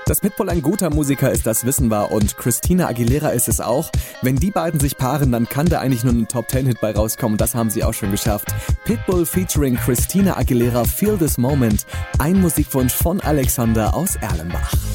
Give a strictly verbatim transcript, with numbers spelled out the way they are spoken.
Dass Pitbull ein guter Musiker ist, das wissen wir, und Christina Aguilera ist es auch. Wenn die beiden sich paaren, dann kann da eigentlich nur ein Top-Ten-Hit bei rauskommen. Das haben sie auch schon geschafft. Pitbull featuring Christina Aguilera, Feel This Moment. Ein Musikwunsch von Alexander aus Erlenbach.